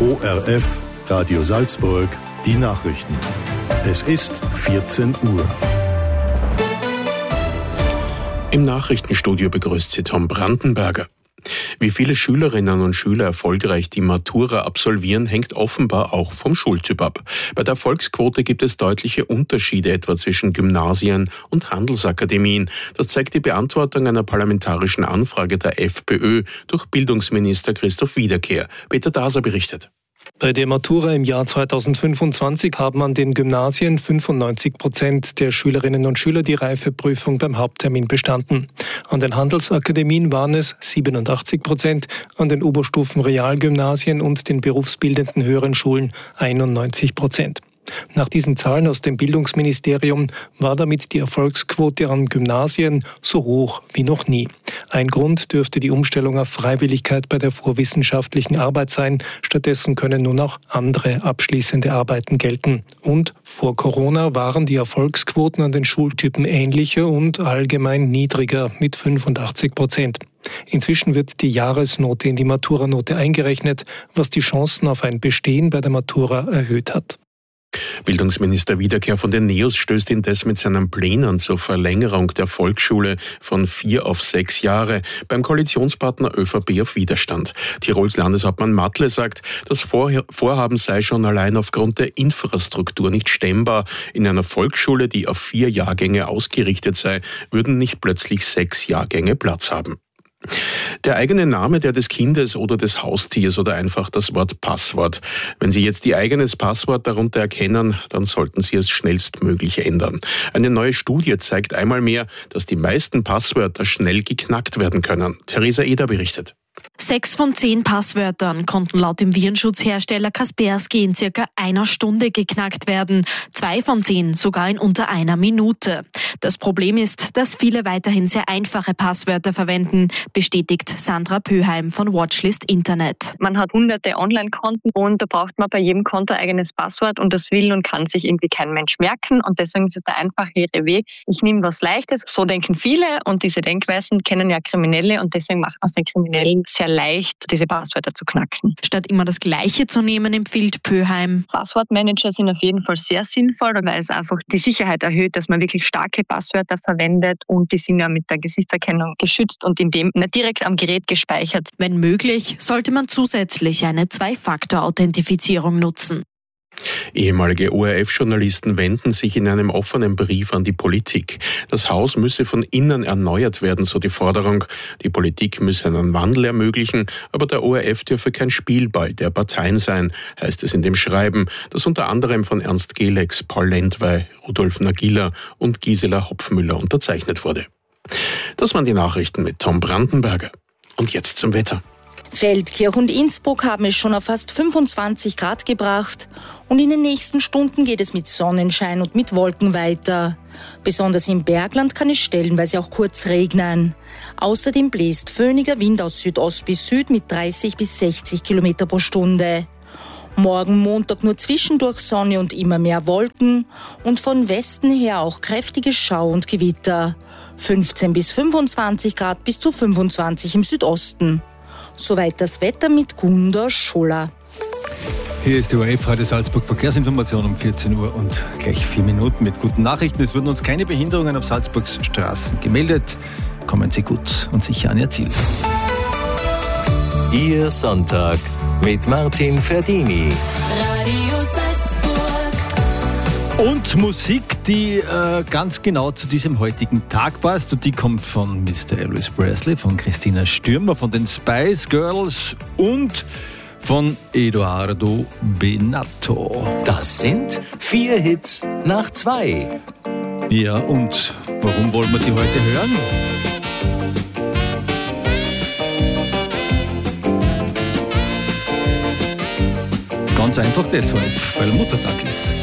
ORF Radio Salzburg, die Nachrichten. Es ist 14 Uhr. Im Nachrichtenstudio begrüßt Sie Tom Brandenberger. Wie viele Schülerinnen und Schüler erfolgreich die Matura absolvieren, hängt offenbar auch vom Schultyp ab. Bei der Erfolgsquote gibt es deutliche Unterschiede etwa zwischen Gymnasien und Handelsakademien. Das zeigt die Beantwortung einer parlamentarischen Anfrage der FPÖ durch Bildungsminister Christoph Wiederkehr. Peter Daser berichtet. Bei der Matura im Jahr 2025 haben an den Gymnasien 95% der Schülerinnen und Schüler die Reifeprüfung beim Haupttermin bestanden. An den Handelsakademien waren es 87%, an den Oberstufen-Realgymnasien und den berufsbildenden höheren Schulen 91%. Nach diesen Zahlen aus dem Bildungsministerium war damit die Erfolgsquote an Gymnasien so hoch wie noch nie. Ein Grund dürfte die Umstellung auf Freiwilligkeit bei der vorwissenschaftlichen Arbeit sein. Stattdessen können nun auch andere abschließende Arbeiten gelten. Und vor Corona waren die Erfolgsquoten an den Schultypen ähnlicher und allgemein niedriger mit 85%. Inzwischen wird die Jahresnote in die Maturanote eingerechnet, was die Chancen auf ein Bestehen bei der Matura erhöht hat. Bildungsminister Wiederkehr von den NEOS stößt indes mit seinen Plänen zur Verlängerung der Volksschule von 4 auf 6 Jahre beim Koalitionspartner ÖVP auf Widerstand. Tirols Landeshauptmann Matle sagt, das Vorhaben sei schon allein aufgrund der Infrastruktur nicht stemmbar. In einer Volksschule, die auf 4 Jahrgänge ausgerichtet sei, würden nicht plötzlich 6 Jahrgänge Platz haben. Der eigene Name, der des Kindes oder des Haustiers oder einfach das Wort Passwort. Wenn Sie jetzt Ihr eigenes Passwort darunter erkennen, dann sollten Sie es schnellstmöglich ändern. Eine neue Studie zeigt einmal mehr, dass die meisten Passwörter schnell geknackt werden können. Theresa Eder berichtet. 6 von 10 Passwörtern konnten laut dem Virenschutzhersteller Kaspersky in circa einer Stunde geknackt werden. 2 von 10 sogar in unter einer Minute. Das Problem ist, dass viele weiterhin sehr einfache Passwörter verwenden, bestätigt Sandra Pöheim von Watchlist Internet. Man hat hunderte Online-Konten und da braucht man bei jedem Konto ein eigenes Passwort und das will und kann sich irgendwie kein Mensch merken und deswegen ist es der einfachere Weg. Ich nehme was Leichtes, so denken viele und diese Denkweisen kennen ja Kriminelle und deswegen macht man es den Kriminellen sehr leicht, diese Passwörter zu knacken. Statt immer das Gleiche zu nehmen, empfiehlt Pöheim. Passwortmanager sind auf jeden Fall sehr sinnvoll, weil es einfach die Sicherheit erhöht, dass man wirklich starke Passwörter verwendet und die sind ja mit der Gesichtserkennung geschützt und in dem nicht direkt am Gerät gespeichert. Wenn möglich, sollte man zusätzlich eine 2-Faktor-Authentifizierung nutzen. Ehemalige ORF-Journalisten wenden sich in einem offenen Brief an die Politik. Das Haus müsse von innen erneuert werden, so die Forderung. Die Politik müsse einen Wandel ermöglichen, aber der ORF dürfe kein Spielball der Parteien sein, heißt es in dem Schreiben, das unter anderem von Ernst Gelex, Paul Lendwey, Rudolf Nagila und Gisela Hopfmüller unterzeichnet wurde. Das waren die Nachrichten mit Tom Brandenberger. Und jetzt zum Wetter. Feldkirch und Innsbruck haben es schon auf fast 25 Grad gebracht und in den nächsten Stunden geht es mit Sonnenschein und mit Wolken weiter. Besonders im Bergland kann es stellenweise auch kurz regnen. Außerdem bläst föhniger Wind aus Südost bis Süd mit 30 bis 60 Kilometer pro Stunde. Morgen Montag nur zwischendurch Sonne und immer mehr Wolken und von Westen her auch kräftige Schau und Gewitter. 15 bis 25 Grad bis zu 25 im Südosten. Soweit das Wetter mit Gunda Scholler. Hier ist die ORF Radio Salzburg Verkehrsinformation um 14 Uhr und gleich 4 Minuten mit guten Nachrichten. Es wurden uns keine Behinderungen auf Salzburgs Straßen gemeldet. Kommen Sie gut und sicher an Ihr Ziel. Ihr Sonntag mit Martin Ferdini. Radio Salzburg. Und Musik, die ganz genau zu diesem heutigen Tag passt. Und die kommt von Mr. Elvis Presley, von Christina Stürmer, von den Spice Girls und von Edoardo Bennato. Das sind 4 Hits nach 2. Ja, und warum wollen wir die heute hören? Ganz einfach deshalb, weil Muttertag ist.